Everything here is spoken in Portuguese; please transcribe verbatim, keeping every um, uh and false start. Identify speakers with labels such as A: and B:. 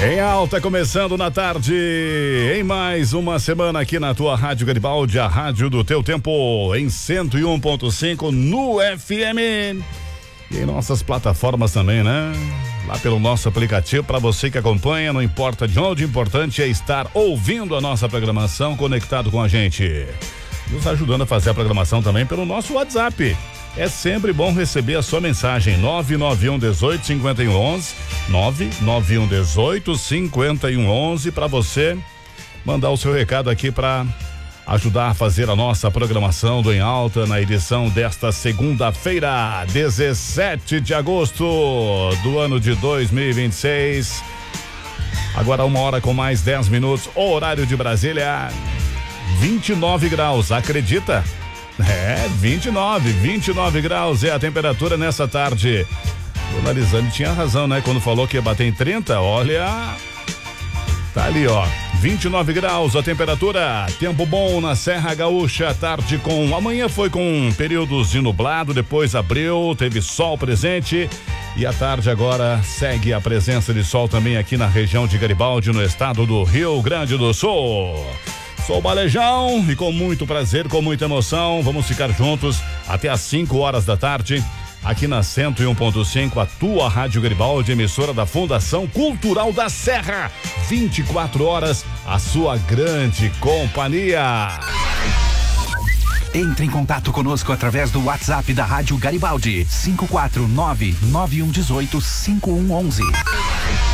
A: Em alta, começando na tarde, em mais uma semana aqui na tua Rádio Garibaldi, a rádio do teu tempo, em cento e um ponto cinco no F M. E em nossas plataformas também, né? Lá pelo nosso aplicativo, para você que acompanha, não importa de onde, o importante é estar ouvindo a nossa programação, conectado com a gente. Nos ajudando a fazer a programação também pelo nosso WhatsApp. É sempre bom receber a sua mensagem, nove nove um dezoito cinquenta e um onze, nove nove um dezoito cinquenta e um onze, para você mandar o seu recado aqui para ajudar a fazer a nossa programação do Em Alta na edição desta segunda-feira, dezessete de agosto do ano de dois mil e vinte e seis. Agora uma hora com mais dez minutos, horário de Brasília, vinte e nove graus, acredita? É, vinte e nove, vinte e nove graus é a temperatura nessa tarde. O Narizane tinha razão, né? Quando falou que ia bater em trinta, olha, tá ali, ó, vinte e nove graus a temperatura, tempo bom na Serra Gaúcha, tarde com, amanhã foi com períodos de nublado, depois abriu, teve sol presente e a tarde agora segue a presença de sol também aqui na região de Garibaldi, no estado do Rio Grande do Sul. Sou o Balejão e com muito prazer, com muita emoção, vamos ficar juntos até às cinco horas da tarde, aqui na cento e um ponto cinco, a tua Rádio Garibaldi, emissora da Fundação Cultural da Serra. vinte e quatro horas, a sua grande companhia.
B: Entre em contato conosco através do WhatsApp da Rádio Garibaldi, cinco quatro nove nove um um oito cinco um onze.